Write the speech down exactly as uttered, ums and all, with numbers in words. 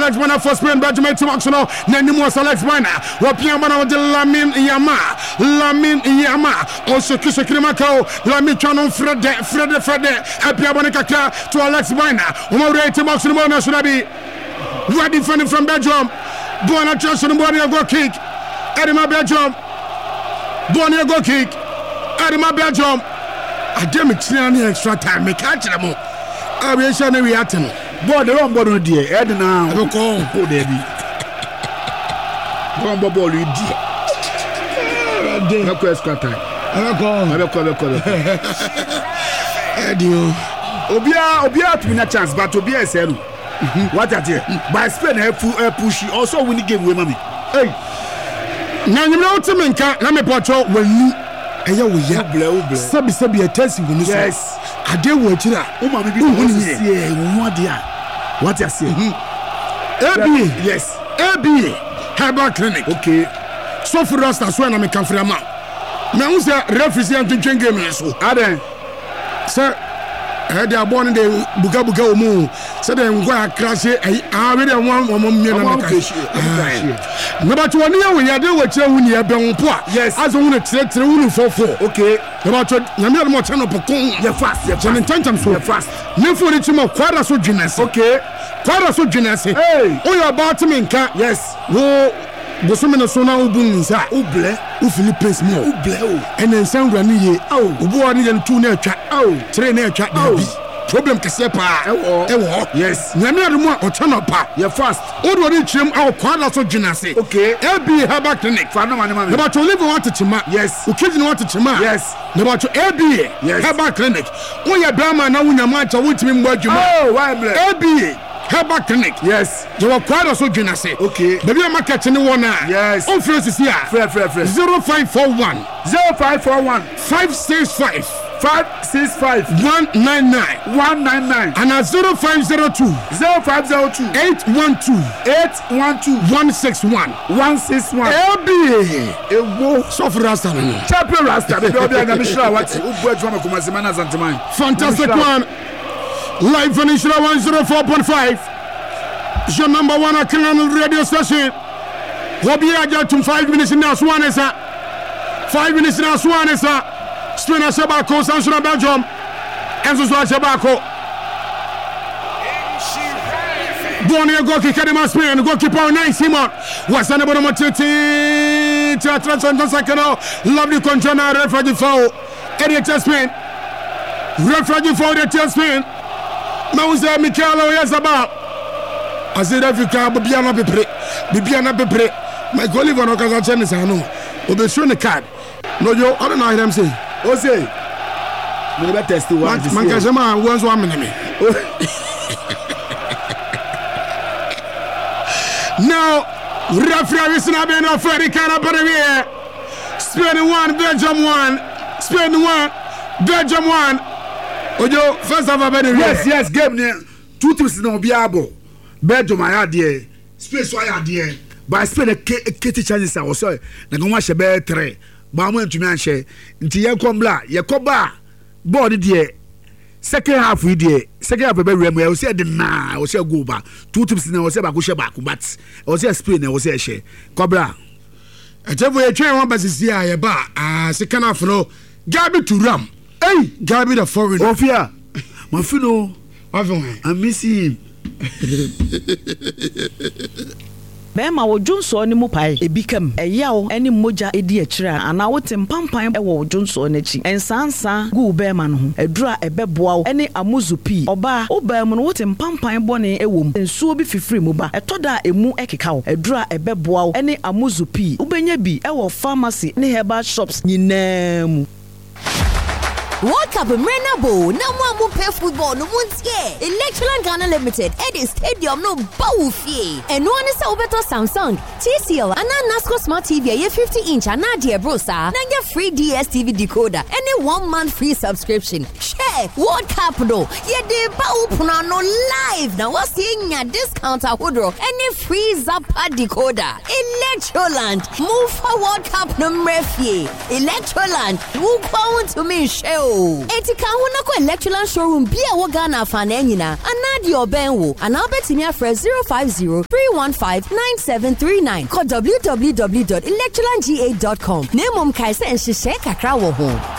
Alex Bana for Spain, Benjamin Timaxono, Nanimos Alex Bana, Wapiamana de Lamin Yama, Lamin Yama, also Kisakrimako, Lamin Chanon Fred, Fred, Fred, Apiabanaka to Alex Bana, Umore Timaxono should be ready defending from Belgium. Buona Johnson, Buona go kick, Edema Belgium, Buona go kick, Edema Belgium. I damn it, extra time, make catch them. I will show you reacting. Boy, the wrong ball, dear. Edna, I will call for Debbie. Wrong ball, you dear. No extra time. I will call, I will call, I will call. Edio. Obia, Obia to win a chance, but Obia is hell. What at you? By Spain, I push you also win the game with mommy. Hey, now you know to me, let me put you when you. Eya wo ya sabi sabi atasi wonu so yes ade wo akira o ma me bi wonu ye wonu ade a what you say abi yes abi herbal clinic okay so for us that's when I me kan frama me hu say referee am twetwen game so aden sir eh dey abon dey buga buga o mu say dey ngwa crash eh ah we dey one one me na me kan number two ni we ya dey wo kire hu ni e be wonpo a yes aso hu ni tire tire hu ni fofo okay number two nyame mo channel pokon ye fast ye fast tentam so ye fast ni fo ni timo kwara so dwinese okay kwara so dwinese hey o your about me nka yes wo Bosome na so na ubun nsa uble u Philippines mo uble o enen san wura ni ye o obo oni ye ntu na atwa o tire na atwa dabi problem kese pa ewo ewo yes nyame adumo o channel pa ye fast o do ni chirem a kwala so dwinase okay abi herbal clinic fa no mane mane about to live want to chima yes o kids want to chima yes about to abi herbal clinic o ye drama na wunya mancha wutimi mbo adwuma oh why ble abi Herbal Clinic. Yes. You are quite also Genasi. Okay. Maybe I'm catching one. Yes. On Francis here. Fair, fair, fair. Zero five four one. Zero five four one. Five six five. Five six five. One nine nine. One nine nine. And a zero five zero two. Zero five zero two. Eight one two. Eight one two. One six one. One six one. L B. Ewo. Soft Rasta. Champion Rasta. Baby, I'm not sure what. Fantastic one. Live finish one oh four point five. Your number one Akinlan radio station. Wabi aja to five minutes in Aswanesa. Five minutes in Aswanesa. Spinner Shabako, Sansuna Belgium. Enzo Shabako. Bonnie Goki Kadema Spain, goalkeeper nine Simon. What's an about Matiti? Lovely control, refugee foul. Eddie Spain. Refugee foul, the Spain. Mauza Mikalo Yazaba. I said, if you can't be a pepre, be a pepre. My colleague on Okazachan is I know. Will be showing the card. No, you, I don't know what I'm saying. Oh, say, never test one. Mankazama was one minute. Now, referee is not being offered. He can't put it here. Spain one, Belgium one. Spain one, Belgium one. Ojo, first of all, yes, yes, game ne two teams no be able. Belgium I had there, Spain so I had there. But Spain a kitty chances I was so. Na go watch be three. But I'm going to me share. Nti ye come bla, ye come ba. Ball there. Second half we there. Second half be rem. I was say the na, I was say go back. Two teams na was say ba go share back, but I was say Spain I was say share. Cobra. E tell you train one basis here ye ba. Ah, second half no. Gabi to ram. Hey, Gabi the foreigner. Oh, fear. My fellow, I miss him. Bema wo Johnson ni mu pai ebikam eyawo eni moja edi akira ana wo tempampan e wo Johnson n'achi ensansa gu bema no ho edura ebeboa eni amuzupi oba obam no wo tempampan bone ewom ensuo bi fifiri mu ba etoda emu ekeka wo edura ebeboa eni amuzupi ubenya bi e wo pharmacy ne herbal shops nyinam. World Cup Mrenabo, no more pay football, no one's here. Electroland Ghana Limited, Eddie Stadium, no bow fee. And one is over to Samsung, T C L, and a Nasco Smart T V, a fifty inch, and Nadia Brosa, then get free D S T V decoder, and a one month free subscription. Share World Cup, though, yeah, the bow punano live. Now, what's seeing a discount at Woodrow, and a free Zappa decoder. Electroland, move for World Cup no refie. Electroland, who going to me, show. o. Eti ka ho na ko Electroland showroom bia wo Ghana fa na nyina. Anadi oben wo. Ana obetimi afre zero five zero three one five nine seven three nine. Call w w w dot electroland g a dot com. Nemom kai se nhyehyɛ kakra wo ho.